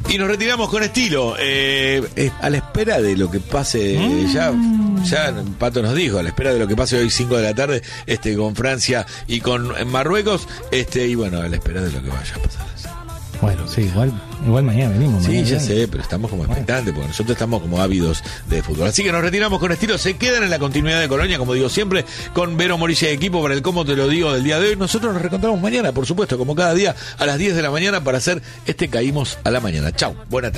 Y nos retiramos con estilo, a la espera de lo que pase, ya Pato nos dijo, a la espera de lo que pase hoy 5 de la tarde, con Francia y con Marruecos, y bueno, a la espera de lo que vaya a pasar. Bueno, sí, igual mañana venimos. Sí, mañana ya venimos. sé, pero estamos como expectantes, porque nosotros estamos como ávidos de fútbol. Así que nos retiramos con estilo, se quedan en la continuidad de Colonia, como digo siempre, con Vero Morilla y equipo para el Cómo Te Lo Digo del día de hoy. Nosotros nos reencontramos mañana, por supuesto, como cada día, a las 10 de la mañana para hacer Caímos a la Mañana. Chau, buena tarde.